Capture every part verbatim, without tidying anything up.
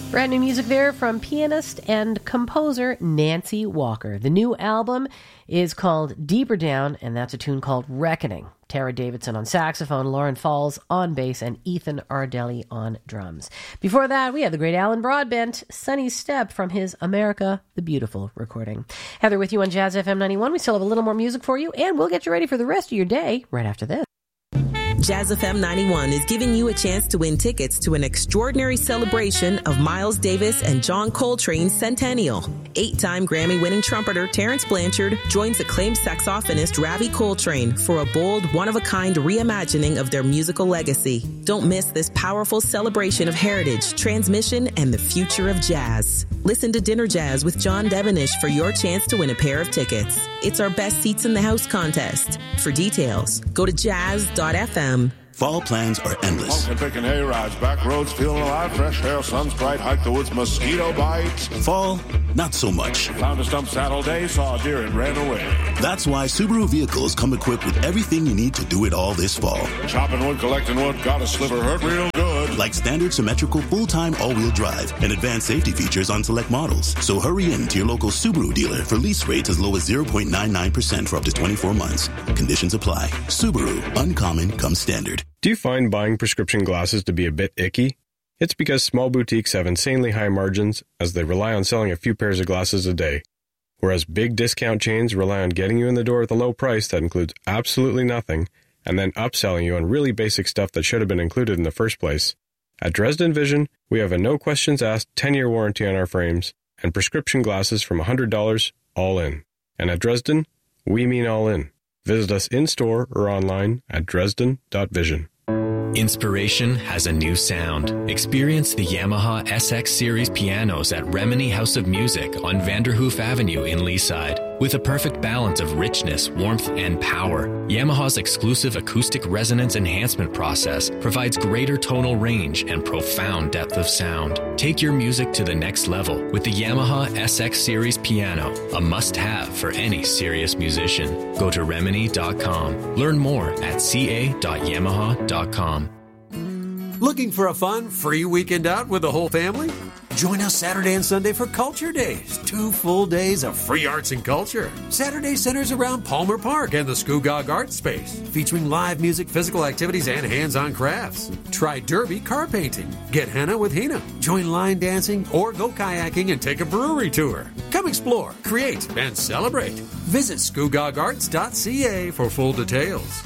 Brand new music there from pianist and composer Nancy Walker. The new album is called Deeper Down, and that's a tune called Reckoning. Tara Davidson on saxophone, Lauren Falls on bass, and Ethan Ardelli on drums. Before that, we had the great Alan Broadbent, Sunny Step from his America the Beautiful recording. Heather with you on Jazz F M ninety-one. We still have a little more music for you, and we'll get you ready for the rest of your day right after this. Jazz F M ninety-one is giving you a chance to win tickets to an extraordinary celebration of Miles Davis and John Coltrane's centennial. Eight-time Grammy-winning trumpeter Terrence Blanchard joins acclaimed saxophonist Ravi Coltrane for a bold, one-of-a-kind reimagining of their musical legacy. Don't miss this powerful celebration of heritage, transmission, and the future of jazz. Listen to Dinner Jazz with John Devenish for your chance to win a pair of tickets. It's our Best Seats in the House contest. For details, go to jazz dot f m. Fall plans are endless. Pumpkin picking hay rides, back roads feeling alive, fresh air, sun's bright, hike the woods, mosquito bites. Fall, not so much. Found a stump saddle day, saw a deer and ran away. That's why Subaru vehicles come equipped with everything you need to do it all this fall. Chopping wood, collecting wood, got a sliver, hurt real good. Like standard symmetrical full-time all-wheel drive and advanced safety features on select models. So hurry in to your local Subaru dealer for lease rates as low as zero point nine nine percent for up to twenty-four months. Conditions apply. Subaru, uncommon comes standard. Do you find buying prescription glasses to be a bit icky? It's because small boutiques have insanely high margins as they rely on selling a few pairs of glasses a day, whereas big discount chains rely on getting you in the door with a low price that includes absolutely nothing and then upselling you on really basic stuff that should have been included in the first place. At Dresden Vision, we have a no-questions-asked ten-year warranty on our frames and prescription glasses from one hundred dollars all in. And at Dresden, we mean all in. Visit us in-store or online at dresden dot vision. Inspiration has a new sound. Experience the Yamaha S X Series pianos at Remini House of Music on Vanderhoof Avenue in Leaside. With a perfect balance of richness, warmth, and power, Yamaha's exclusive acoustic resonance enhancement process provides greater tonal range and profound depth of sound. Take your music to the next level with the Yamaha S X Series piano, a must-have for any serious musician. Go to remini dot com. Learn more at c a dot yamaha dot com. Looking for a fun, free weekend out with the whole family? Join us Saturday and Sunday for Culture Days. Two full days of free arts and culture. Saturday centers around Palmer Park and the Scugog Art Space, featuring live music, physical activities, and hands-on crafts. Try derby car painting. Get henna with Hina. Join line dancing or go kayaking and take a brewery tour. Come explore, create, and celebrate. Visit scugog arts dot c a for full details.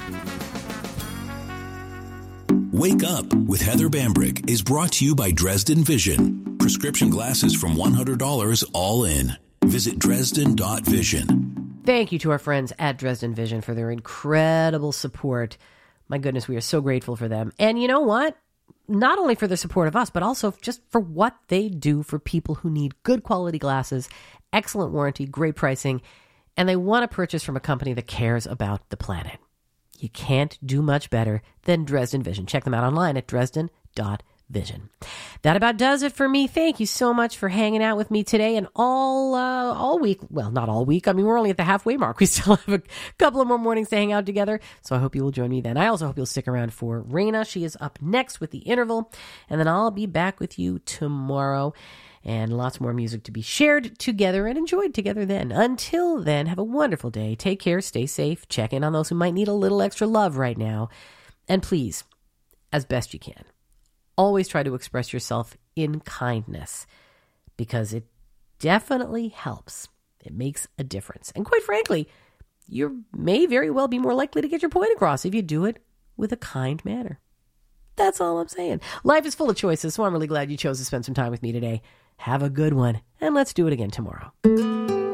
Wake Up with Heather Bambrick is brought to you by Dresden Vision. Prescription glasses from one hundred dollars all in. Visit dresden dot vision. Thank you to our friends at Dresden Vision for their incredible support. My goodness, we are so grateful for them. And you know what? Not only for the support of us, but also just for what they do for people who need good quality glasses, excellent warranty, great pricing, and they want to purchase from a company that cares about the planet. You can't do much better than Dresden Vision. Check them out online at dresden dot vision. That about does it for me. Thank you so much for hanging out with me today and all uh, all week. Well, not all week. I mean, we're only at the halfway mark. We still have a couple of more mornings to hang out together. So I hope you will join me then. I also hope you'll stick around for Raina. She is up next with The Interval. And then I'll be back with you tomorrow. And lots more music to be shared together and enjoyed together then. Until then, have a wonderful day. Take care, stay safe, check in on those who might need a little extra love right now. And please, as best you can, always try to express yourself in kindness because it definitely helps. It makes a difference. And quite frankly, you may very well be more likely to get your point across if you do it with a kind manner. That's all I'm saying. Life is full of choices, so I'm really glad you chose to spend some time with me today. Have a good one, and let's do it again tomorrow.